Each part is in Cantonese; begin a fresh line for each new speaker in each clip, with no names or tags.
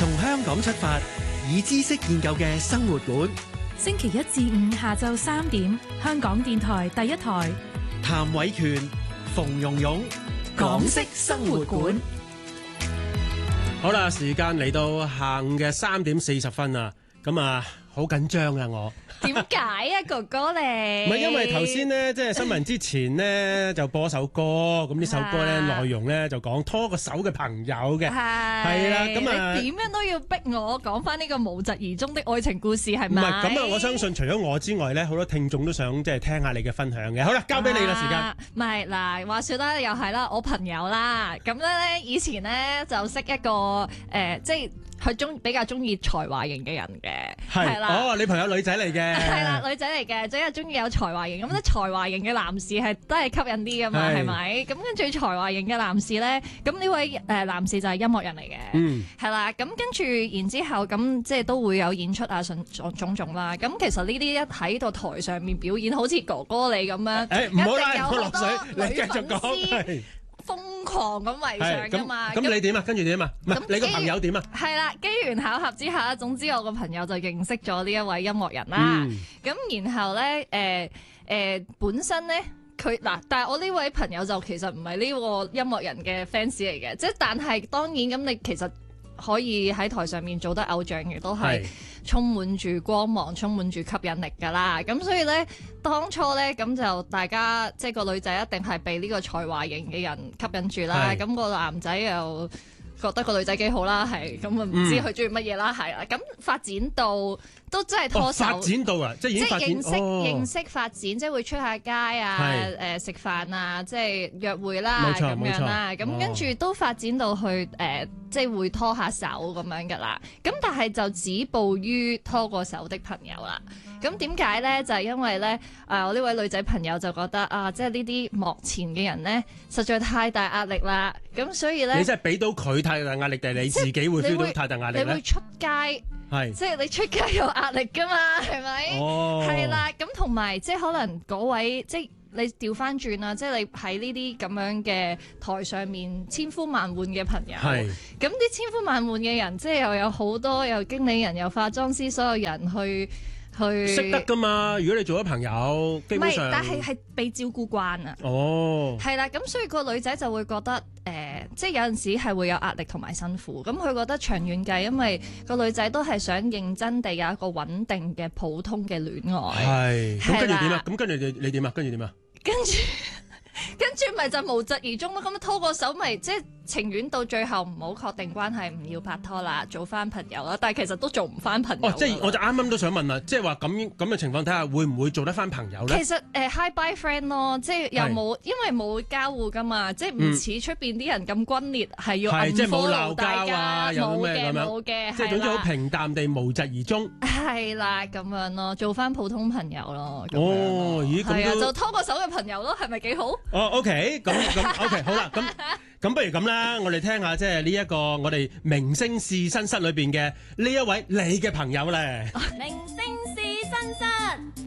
從香港出發，以知識建構嘅生活館。
星期一至五下晝3點，香港電台第一台。
譚偉權、馮蓉蓉，港式生活館。
好啦，時間嚟到下午嘅3點40分啊，咁啊好緊張啊我。
點解啊，哥哥你？
唔係因為頭先咧，即係新聞之前咧就播首歌，咁呢首歌咧內容咧就講拖個手嘅朋友嘅，係啦，咁啊，
你點樣都要逼我講翻呢個無疾而終的愛情故事係咪？
唔係咁啊！我相信除咗我之外咧，好多聽眾都想即係聽下你嘅分享嘅。好啦，交俾你啦，時間。
唔係嗱，話説啦，又係啦，我朋友啦，咁咧以前咧就識一個即係佢比較中意才華型嘅人嘅，係啦。
哦，你朋友女仔嚟嘅。
係啦，女仔嚟嘅，即係中意有才華型，咁咧才華型嘅男士都係吸引啲噶嘛，係咪？咁跟住才華型嘅男士咧，咁呢位男士就係音樂人嚟嘅，係啦。咁跟住然之後咁即係都會有演出啊，種種啦。咁其實呢啲一喺到台上面表演，好似哥哥你咁樣，
唔好啦，
有
落水，你繼續
講。瘋狂咁圍上噶嘛？
咁你點啊？跟住點啊？唔係你個朋友點啊？
係啦，機緣巧合之下，總之我個朋友就認識咗呢一位音樂人啦。咁然後咧，本身咧佢嗱，但係我呢位朋友就其實唔係呢個音樂人嘅 fans 嚟嘅，即係但係當然咁，你其實可以喺台上面做得偶像嘅，都係充滿住光芒、充滿住吸引力㗎啦。咁所以咧，當初咧咁就大家即係個女仔一定係被呢個才華型嘅人吸引住啦。咁個男仔又覺得個女仔幾好啦，係咁啊，唔知佢中意乜嘢啦，係啦。咁發展到都真係拖手，
發展到啊，即係已經發展
認識發展，即係會出下街啊，食飯啊，即係約會啦咁樣啦。咁跟住都發展到去即係會拖下手咁樣噶啦。咁但係就止步於拖過手的朋友啦。咁點解咧？就係因為咧，我呢位女仔朋友就覺得啊，即係呢啲幕前嘅人咧，實在太大壓力啦。咁所以咧，
你真係俾到佢太大壓力，定係你自己會 feel 到太大壓力咧？
你會出街。即係你出街有壓力噶嘛，係咪？係啦，咁同埋即係可能嗰位即係你調翻轉啦，即係你喺呢啲咁樣嘅台上面千呼萬喚嘅朋友，咁啲千呼萬喚嘅人，即係又有好多有經理人、有化妝師，所有人去
識得噶嘛？如果你做咗朋友，基本上
但係被照顧慣啊。係啦，咁所以個女仔就會覺得即係有陣時係會有壓力同埋辛苦。咁佢覺得長遠計，因為個女仔都係想認真地有一個穩定嘅普通嘅戀愛。
咁跟住點啊？咁跟住你點啊？跟住點啊？
跟住咪就無疾而終咯。咁拖個手咪即係情願到最後唔好確定關係，唔要拍拖啦，做翻朋友啦。但係其實都做唔翻朋友。
即係我就啱啱都想問啦，即係話咁嘅情況睇下，會唔會做得翻朋友咧？
其實hi bye friend 咯，即係又冇，因為冇交互噶嘛，即係唔似出邊啲人咁轟烈，係要unfollow大家，冇嘅，
即係總之好平淡地無疾而終。
係啦，咁樣咯，做翻普通朋友咯。
咦，咁都
就拖個手嘅朋友咯，係咪幾好
？OK，咁 OK，好啦，咁不如咁啦，我哋聽下即係呢一個我哋明星試身室裏邊嘅呢一位你嘅朋友咧。
明星試身室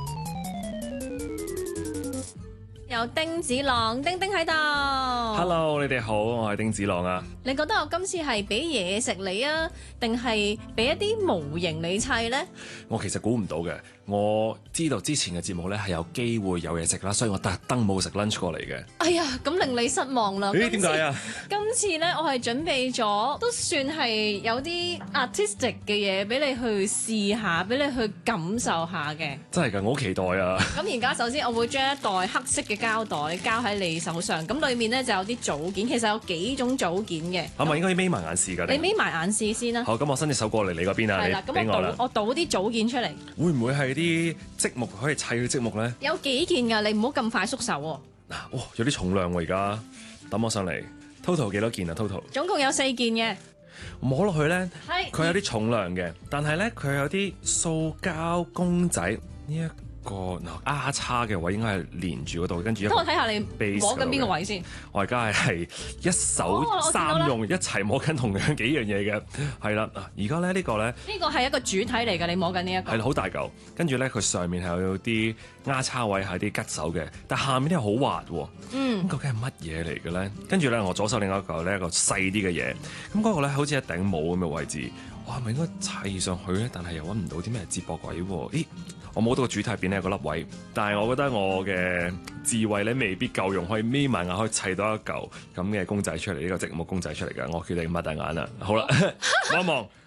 有丁子朗，丁丁喺度。
Hello， 你哋好，我係丁子朗啊。
你覺得我今次係俾嘢食你啊，定係俾一啲模型你砌呢？
我其實估唔到嘅。我知道之前嘅節目咧係有機會有嘢食啦，所以我特登冇食 lunch 過嚟嘅。
哎呀，咁令你失望啦！
點解啊？
今次咧我係準備咗，都算係有啲 artistic 嘅嘢俾你去試下，俾你去感受下嘅。
真係㗎，我好期待啊！
咁而家首先我會將一袋黑色嘅膠袋交喺你手上，咁裡面咧就有啲組件，其實有幾種組件嘅。
係咪應該要眯埋眼試㗎？
你眯埋眼試先啦。好，
咁我伸隻手過嚟你嗰邊啊，你俾我啦。
我倒啲組件出嚟。
會唔會係啲積木可以砌嘅積木咧？
有幾件㗎，你唔好咁快縮手喎。
嗱，有啲重量喎，而家抌我上嚟。Total 幾多件啊 ？Total
總共有4件嘅。
摸落去咧，佢有啲重量嘅，但係咧佢有啲塑膠公仔呢一個丫叉嘅位應該係連住嗰度，跟住
等我睇下你
base
摸緊邊個位先。
我而家係一手三用一齊摸緊同樣幾樣嘢嘅，係啦。而家咧呢個咧，
呢個係一個主體嚟㗎，你摸緊呢一個。
係好大嚿，跟住咧佢上面係有啲丫叉位係啲吉手嘅，但下面咧好滑喎。咁究竟係乜嘢嚟嘅咧？跟住咧我左手另一嚿咧一個細啲嘅嘢，咁嗰個咧好似一頂帽咁嘅位置。哇，係咪應該砌上去咧？但係又揾唔到啲咩接駁位喎？咦，我摸到個主體入邊咧有個粒位，但係我覺得我嘅智慧咧未必夠用，可以眯埋眼可以砌到一嚿咁嘅公仔出嚟，呢個積木公仔出嚟嘅。我決定擘大眼啦。好啦，望一望。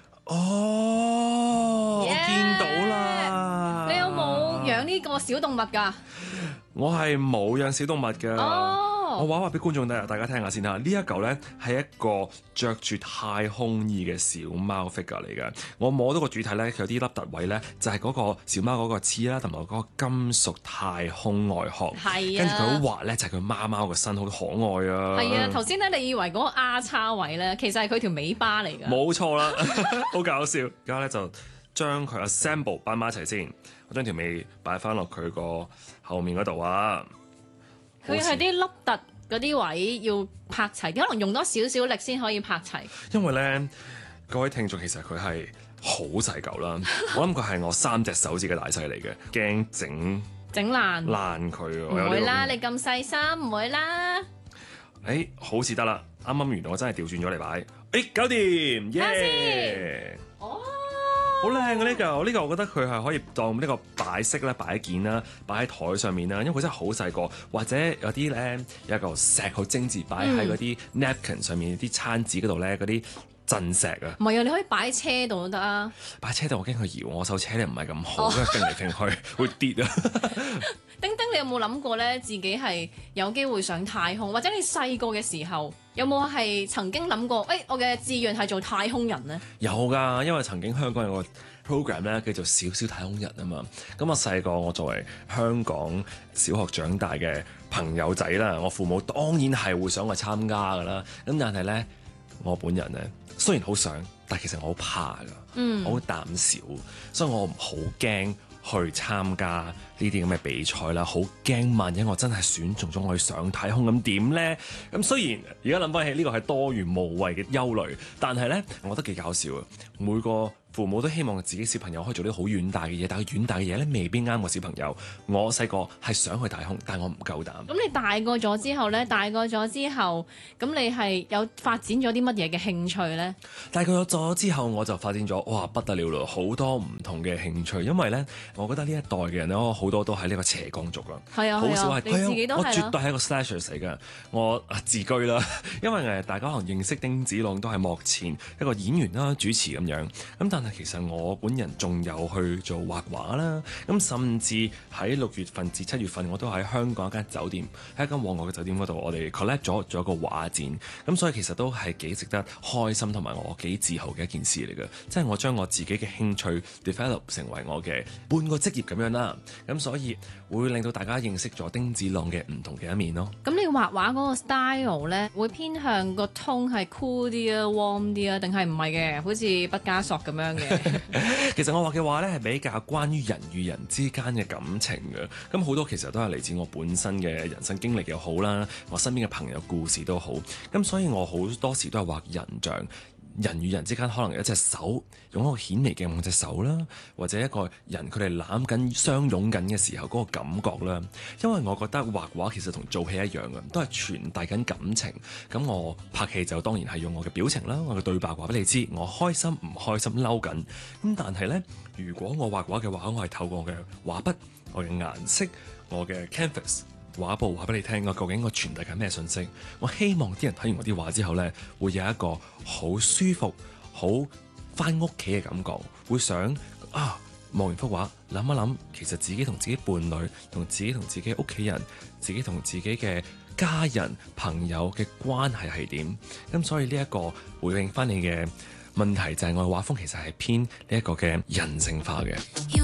哦，
Yeah!
我見到啦。
你有冇養呢個小動物㗎？
我係冇養小動物嘅。
哦
我話俾觀眾大家聽下先嚇，呢一嚿咧係一個着住太空衣嘅小貓 figure 嚟嘅。我摸到個主體咧，佢有啲凹凸位咧，就係嗰個小貓嗰個刺啦，同埋嗰個金屬太空外殼。
係啊，
跟住佢好滑咧，就係佢貓貓個身好可愛啊。
係啊，頭先咧你以為嗰個丫叉位咧，其實係佢條尾巴嚟㗎。
冇錯啦，好搞笑。而家咧就將佢 assemble 擺埋一齊先，我將條尾擺翻落佢個後面嗰度啊。
佢係啲凹凸嗰啲位要拍齊，可能用多少少力先可以拍齊。
因為咧，各位聽眾其實佢係好細嚿啦，我諗佢係我3隻手指嘅大細嚟嘅，驚整爛佢。
唔會啦，你咁細心，唔會啦。
誒，好似得啦，啱啱原來我真係調轉咗嚟擺，誒，搞掂，耶！
哦，
好靚嘅呢嚿，呢個我覺得佢係可以當呢個擺飾啦、擺件啦、擺喺台上面啦，因為佢真係好細個，或者有啲咧有一嚿石好精緻擺喺嗰啲 napkin 上面啲餐紙嗰度咧，嗰啲鎮石啊。
唔係啊，你可以擺喺車度都得啊。
擺喺車度我驚佢搖我手車咧唔係咁好，因為揈嚟揈去會跌啊。
丁丁，你有冇諗過咧自己係有機會上太空，或者你細個嘅時候有冇係曾經諗過？我嘅志願係做太空人呢？
有㗎，因為曾經香港有個 program 咧叫做小小太空人啊嘛。咁我細個我作為香港小學長大嘅朋友仔啦，我父母當然係會想我參加㗎啦。咁但係咧，我本人咧雖然好想，但其實我好怕㗎，我好膽小，所以我好驚去參加呢啲咁嘅比賽啦，好驚萬一我真係選中咗我去上太空咁點呢？咁雖然而家諗翻起呢個係多餘無謂嘅憂慮，但係呢，我覺得幾搞笑啊！每個父母都希望自己小朋友可以做啲好遠大嘅嘢，但係遠大嘅嘢咧未必啱我小朋友。我細個係想去太空，但係我唔夠膽。
咁你大個咗之後呢？咁你係有發展咗啲乜嘢嘅興趣呢？
大個咗之後，我就發展咗哇不得了咯，好多唔同嘅興趣。因為呢，我覺得呢一代嘅人咧，好多都係呢個斜槓族啊，
係啊，
好少係
你自己都係
我絕對係一個 slasher 嚟㗎。我自居啦，因為大家可能認識丁子朗都係幕前一個演員啦、主持咁樣。咁但係其實我本人仲有去做畫畫啦。咁甚至喺6月份至7月份，我都喺香港一間酒店，喺一間旺角嘅酒店嗰度，我哋 collect 咗做一個畫展。咁所以其實都係幾值得開心同埋我幾自豪嘅一件事嚟嘅。即係我將我自己嘅興趣 develop 成為我嘅半個職業咁樣啦。咁所以會令到大家認識咗丁子朗嘅唔同嘅一面咯。
咁你畫畫嗰個 style 咧，會偏向個 tone 係 cool 啲啊、warm 啲啊，定係唔係嘅？好似畢加索咁樣嘅。
其實我畫嘅畫咧係比較關於人與人之間嘅感情嘅。咁好多其實都係嚟自我本身嘅人生經歷又好啦，我身邊嘅朋友故事都好。咁所以我好多時都係畫人像。人與人之間可能有一隻手，用一個顯微鏡望隻手啦，或者一個人佢哋攬緊相擁緊嘅時候嗰個感覺啦。因為我覺得畫畫其實同做戲一樣嘅，都係傳遞緊感情。咁我拍戲就當然係用我嘅表情啦，我嘅對白話俾你知，我開心唔開心嬲緊。咁但係呢，如果我畫畫嘅話，我係透過我嘅畫筆、我嘅顏色、我嘅 canvas。畫布話俾你聽，我究竟我傳遞緊咩信息？我希望啲人睇完我啲畫之後呢，會有一個好舒服、好返屋企嘅感覺，會想望完幅畫諗一諗，其實自己同自己伴侶、同自己屋企人、自己同自己嘅家人、朋友嘅關係係點？咁所以呢一個回應翻你嘅問題就係我嘅畫風其實係偏呢一個嘅人性化嘅。